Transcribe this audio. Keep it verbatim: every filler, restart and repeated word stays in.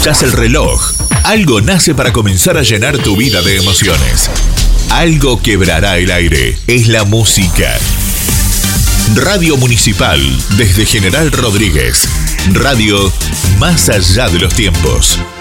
escuchás el reloj. Algo nace para comenzar a llenar tu vida de emociones. Algo quebrará el aire. Es la música. Radio Municipal, desde General Rodríguez. Radio más allá de los tiempos.